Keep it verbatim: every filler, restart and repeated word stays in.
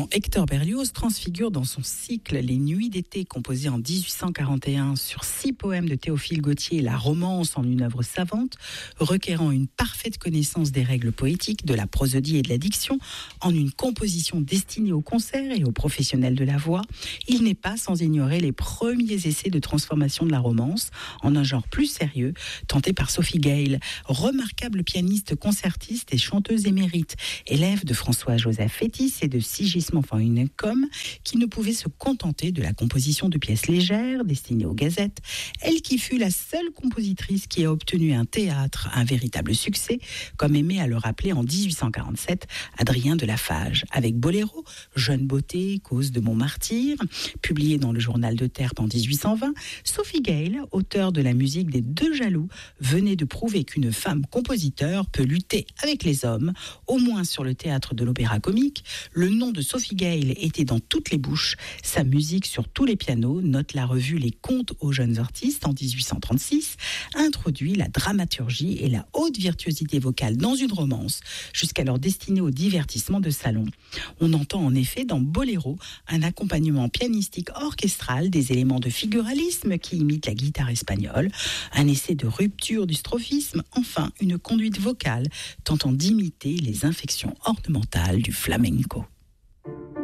Hector Berlioz transfigure dans son cycle Les Nuits d'été, composé en dix-huit cent quarante et un sur six poèmes de Théophile Gautier, la romance en une œuvre savante, requérant une parfaite connaissance des règles poétiques, de la prosodie et de la diction, en une composition destinée aux concerts et aux professionnels de la voix. Il n'est pas sans ignorer les premiers essais de transformation de la romance en un genre plus sérieux, tenté par Sophie Gale, remarquable pianiste concertiste et chanteuse émérite, élève de François-Joseph Fétis et de Sigismond van Unicom, qui ne pouvait se contenter de la composition de pièces légères destinées aux gazettes. Elle qui fut la seule compositrice qui a obtenu un théâtre, un véritable succès, comme aimait à le rappeler en dix-huit cent quarante-sept Adrien de Lafage, avec Boléro, Jeune beauté, cause de mon martyre, publié dans le journal de Terpe en dix-huit cent vingt. Sophie Gale, auteure de la musique des Deux Jaloux, venait de prouver qu'une femme compositeur peut lutter avec les hommes, au moins sur le théâtre de l'opéra comique. Le nom de Sophie Gale était dans toutes les bouches. Sa musique sur tous les pianos, note la revue Les Contes aux jeunes artistes en dix-huit cent trente-six, introduit la dramaturgie et la haute virtuosité vocale dans une romance, jusqu'alors destinée au divertissement de salon. On entend en effet dans Boléro un accompagnement pianistique orchestral, des éléments de figuralisme qui imitent la guitare espagnole, un essai de rupture du strophisme, enfin une conduite vocale tentant d'imiter les infections ornementales du flamenco.